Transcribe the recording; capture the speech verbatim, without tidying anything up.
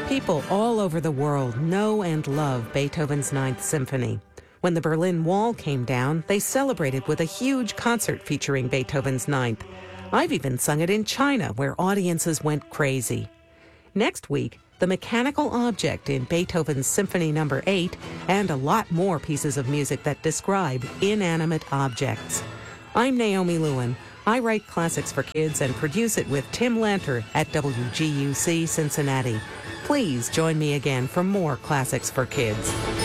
People all over the world know and love Beethoven's Ninth Symphony. When the Berlin Wall came down, they celebrated with a huge concert featuring Beethoven's Ninth. I've even sung it in China, where audiences went crazy. Next week, the mechanical object in Beethoven's Symphony Number eight, and a lot more pieces of music that describe inanimate objects. I'm Naomi Lewin. I write classics for kids and produce it with Tim Lanter at W G U C Cincinnati. Please join me again for more Classics for Kids.